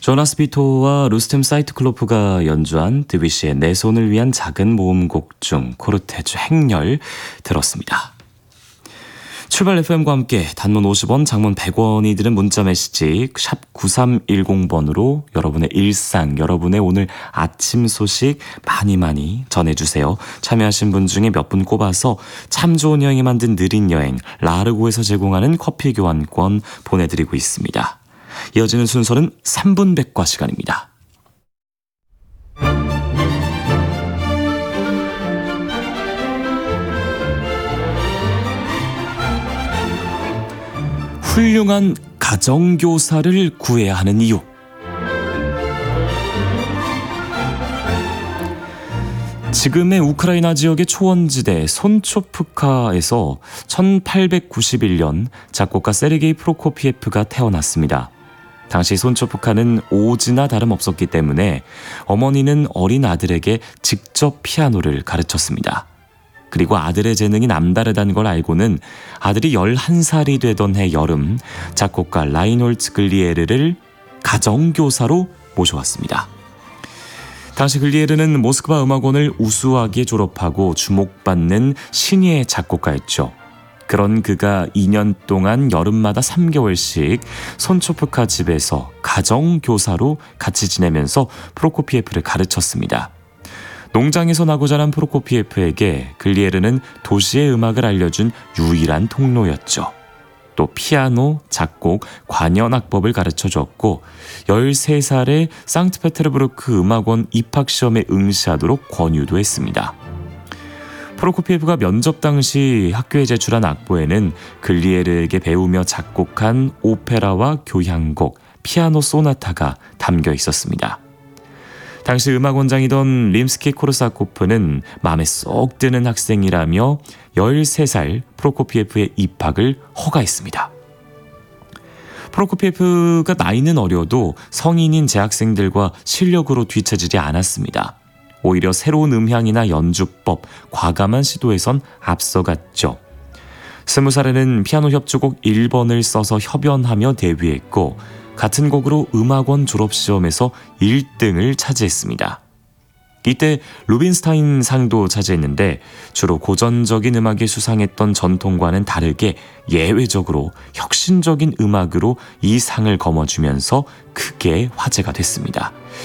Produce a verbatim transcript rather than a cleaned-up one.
조나스 비토와 루스템 사이트클로프가 연주한 드뷔시의 내 손을 위한 작은 모음곡 중 코르테주 행렬 들었습니다. 출발 에프엠과 함께 단문 오십 원, 장문 백 원이 드는 문자 메시지 샵 구삼일공 번으로 여러분의 일상, 여러분의 오늘 아침 소식 많이 많이 전해주세요. 참여하신 분 중에 몇 분 꼽아서 참 좋은 여행이 만든 느린 여행 라르고에서 제공하는 커피 교환권 보내드리고 있습니다. 이어지는 순서는 삼 분 백과 시간입니다. 훌륭한 가정교사를 구해야 하는 이유. 지금의 우크라이나 지역의 초원지대 손초프카에서 천팔백구십일 년 작곡가 세르게이 프로코피에프가 태어났습니다. 당시 손초프카는 오지나 다름없었기 때문에 어머니는 어린 아들에게 직접 피아노를 가르쳤습니다. 그리고 아들의 재능이 남다르다는 걸 알고는 아들이 열한 살이 되던 해 여름 작곡가 라이놀트 글리에르를 가정교사로 모셔왔습니다. 당시 글리에르는 모스크바 음악원을 우수하게 졸업하고 주목받는 신예의 작곡가였죠. 그런 그가 이 년 동안 여름마다 삼 개월씩 손초프카 집에서 가정교사로 같이 지내면서 프로코피에프를 가르쳤습니다. 농장에서 나고 자란 프로코피에프에게 글리에르는 도시의 음악을 알려준 유일한 통로였죠. 또 피아노, 작곡, 관현악법을 가르쳐줬고 열세 살에 상트페테르부르크 음악원 입학시험에 응시하도록 권유도 했습니다. 프로코피에프가 면접 당시 학교에 제출한 악보에는 글리에르에게 배우며 작곡한 오페라와 교향곡, 피아노 소나타가 담겨 있었습니다. 당시 음악원장이던 림스키-코르사코프는 마음에 쏙 드는 학생이라며 열세 살 프로코피에프의 입학을 허가했습니다. 프로코피에프가 나이는 어려도 성인인 재학생들과 실력으로 뒤처지지 않았습니다. 오히려 새로운 음향이나 연주법, 과감한 시도에선 앞서갔죠. 스무 살에는 피아노 협주곡 일 번을 써서 협연하며 데뷔했고 같은 곡으로 음악원 졸업시험에서 일 등을 차지했습니다. 이때 루빈스타인 상도 차지했는데 주로 고전적인 음악에 수상했던 전통과는 다르게 예외적으로 혁신적인 음악으로 이 상을 거머쥐면서 크게 화제가 됐습니다.